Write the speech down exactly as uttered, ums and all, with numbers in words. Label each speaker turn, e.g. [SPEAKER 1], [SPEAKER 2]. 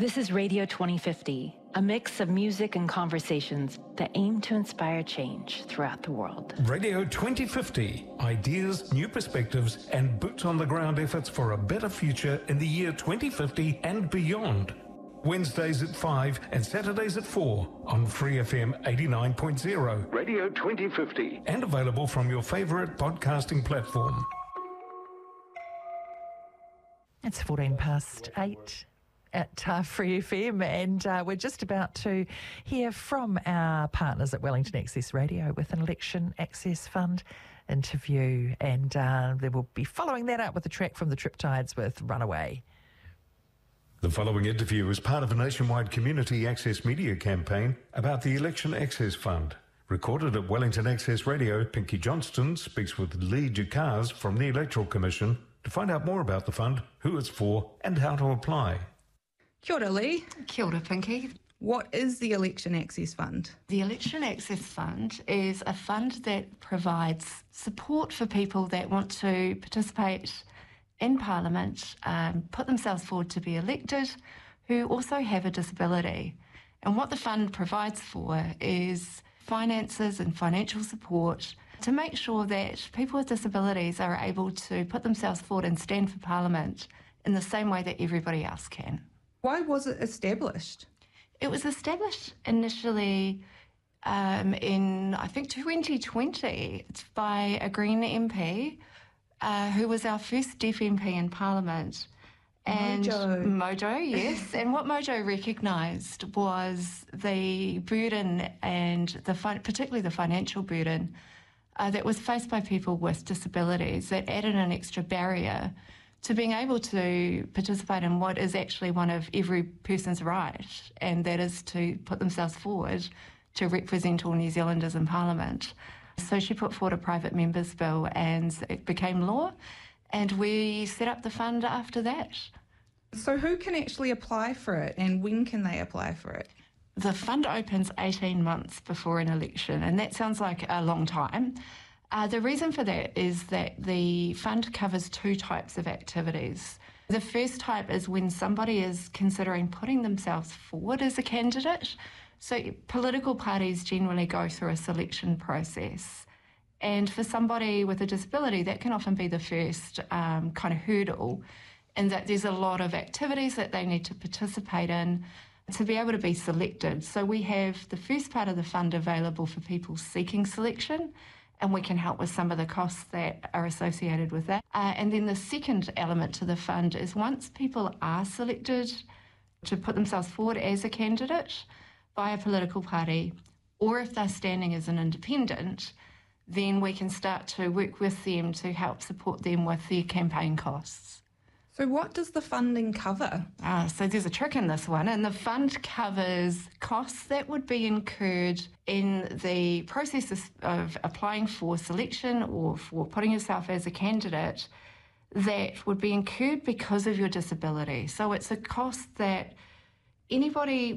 [SPEAKER 1] This is Radio twenty fifty, a mix of music and conversations that aim to inspire change throughout the world.
[SPEAKER 2] Radio twenty fifty, ideas, new perspectives, and boots-on-the-ground efforts for a better future in the year twenty fifty and beyond. Wednesdays at five and Saturdays at four on Free F M eighty-nine point zero. Radio twenty fifty. And available from your favourite podcasting platform.
[SPEAKER 3] It's fourteen past eight at uh, Free F M, and uh, we're just about to hear from our partners at Wellington Access Radio with an Election Access Fund interview, and uh, they will be following that up with a track from the Triptides with Runaway.
[SPEAKER 2] The following interview is part of a nationwide community access media campaign about the Election Access Fund. Recorded at Wellington Access Radio, Pinky Johnston speaks with Lee Ducars from the Electoral Commission to find out more about the fund, who it's for, and how to apply.
[SPEAKER 4] Kia ora, Lee.
[SPEAKER 5] Kia ora, Pinky.
[SPEAKER 4] What is the Election Access Fund?
[SPEAKER 5] The Election Access Fund is a fund that provides support for people that want to participate in Parliament, um, put themselves forward to be elected, who also have a disability. And what the fund provides for is finances and financial support to make sure that people with disabilities are able to put themselves forward and stand for Parliament in the same way that everybody else can.
[SPEAKER 4] Why was it established?
[SPEAKER 5] It was established initially um, in, I think, twenty twenty. It's by a Green M P uh, who was our first deaf M P in Parliament. And
[SPEAKER 4] Mojo.
[SPEAKER 5] Mojo, yes. And what Mojo recognised was the burden and the fi- particularly the financial burden uh, that was faced by people with disabilities that added an extra barrier to being able to participate in what is actually one of every person's right, and that is to put themselves forward to represent all New Zealanders in Parliament. So she put forward a private members bill and it became law, and we set up the fund after that.
[SPEAKER 4] So who can actually apply for it, and when can they apply for it?
[SPEAKER 5] The fund opens eighteen months before an election, and that sounds like a long time. Uh, the reason for that is that the fund covers two types of activities. The first type is when somebody is considering putting themselves forward as a candidate. So political parties generally go through a selection process. And for somebody with a disability, that can often be the first um, kind of hurdle, in that there's a lot of activities that they need to participate in to be able to be selected. So we have the first part of the fund available for people seeking selection, and we can help with some of the costs that are associated with that. Uh, and then the second element to the fund is once people are selected to put themselves forward as a candidate by a political party, or if they're standing as an independent, then we can start to work with them to help support them with their campaign costs.
[SPEAKER 4] So what does the funding cover?
[SPEAKER 5] Ah, so there's a trick in this one, and the fund covers costs that would be incurred in the process of, of applying for selection or for putting yourself as a candidate that would be incurred because of your disability. So it's a cost that anybody